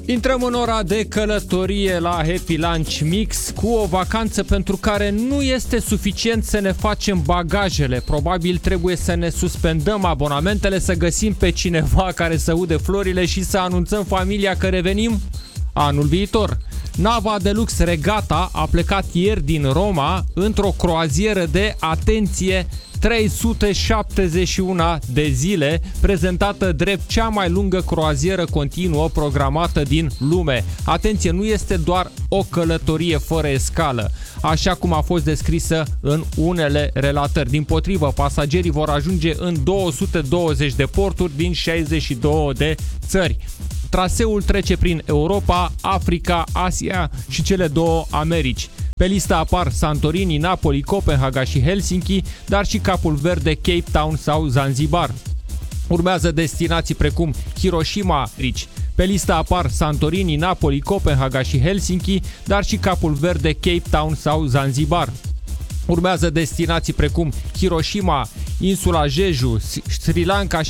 Intrăm în ora de călătorie la Happy Lunch Mix cu o vacanță pentru care nu este suficient să ne facem bagajele. Probabil trebuie să ne suspendăm abonamentele, să găsim pe cineva care să ude florile și să anunțăm familia că revenim anul viitor. Nava de lux Regata a plecat ieri din Roma într-o croazieră de, atenție, 371 de zile, prezentată drept cea mai lungă croazieră continuă programată din lume. Atenție, nu este doar o călătorie fără escală, așa cum a fost descrisă în unele relatări. Dimpotrivă, pasagerii vor ajunge în 220 de porturi din 62 de țări. Traseul trece prin Europa, Africa, Asia și cele două Americi. Pe listă apar Santorini, Napoli, Copenhaga și Helsinki, dar și Capul Verde, Cape Town sau Zanzibar. Urmează destinații precum Hiroshima, Rich. Pe listă apar Santorini, Napoli, Copenhaga și Helsinki, dar și Capul Verde, Cape Town sau Zanzibar. Urmează destinații precum Hiroshima, insula Jeju, Sri Lanka